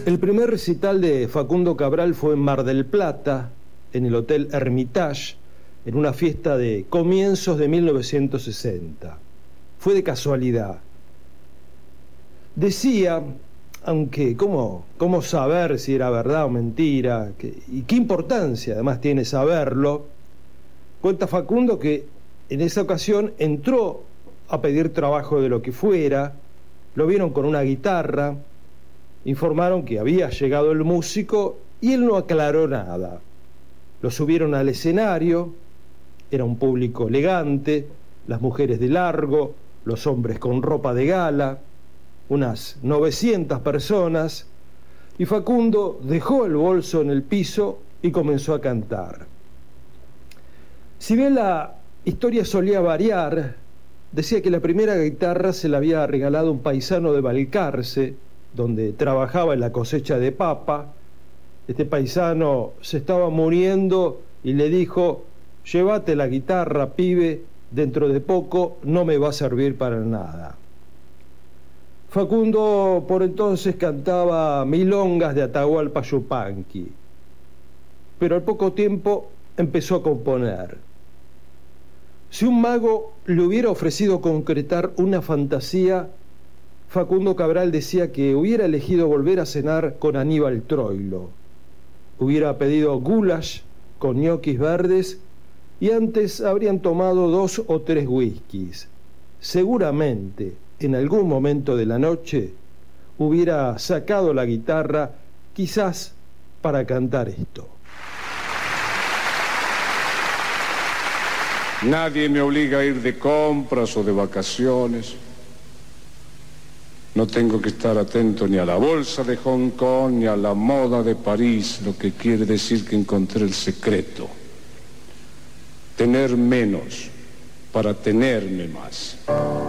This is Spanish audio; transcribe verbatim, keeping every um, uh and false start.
El primer recital de Facundo Cabral fue en Mar del Plata, en el Hotel Hermitage, en una fiesta de comienzos de mil novecientos sesenta. Fue de casualidad. Decía, aunque ¿cómo, cómo saber si era verdad o mentira? Que, y qué importancia además tiene saberlo. Cuenta Facundo que en esa ocasión entró a pedir trabajo de lo que fuera, lo vieron con una guitarra, informaron que había llegado el músico y él no aclaró nada. Lo subieron al escenario, era un público elegante, las mujeres de largo, los hombres con ropa de gala, unas novecientas personas, y Facundo dejó el bolso en el piso y comenzó a cantar. Si bien la historia solía variar, decía que la primera guitarra se la había regalado un paisano de Balcarce, donde trabajaba en la cosecha de papa. Este paisano se estaba muriendo y le dijo: llévate la guitarra, pibe, dentro de poco no me va a servir para nada. Facundo por entonces cantaba milongas de Atahualpa Yupanqui, pero al poco tiempo empezó a componer. Si un mago le hubiera ofrecido concretar una fantasía, Facundo Cabral decía que hubiera elegido volver a cenar con Aníbal Troilo. Hubiera pedido goulash con ñoquis verdes y antes habrían tomado dos o tres whiskies. Seguramente, en algún momento de la noche, hubiera sacado la guitarra, quizás para cantar esto. Nadie me obliga a ir de compras o de vacaciones. No tengo que estar atento ni a la bolsa de Hong Kong ni a la moda de París, lo que quiere decir que encontré el secreto. Tener menos para tenerme más.